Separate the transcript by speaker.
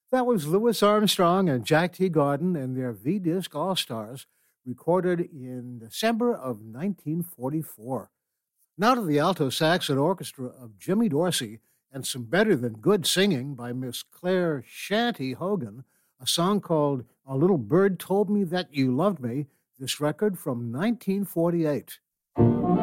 Speaker 1: That was Louis Armstrong and Jack T. Gordon and their V-Disc All-Stars, recorded in December of 1944. Now to the alto sax and orchestra of Jimmy Dorsey and some better than good singing by Miss Claire Shanty Hogan, a song called A Little Bird Told Me That You Loved Me, this record from 1948.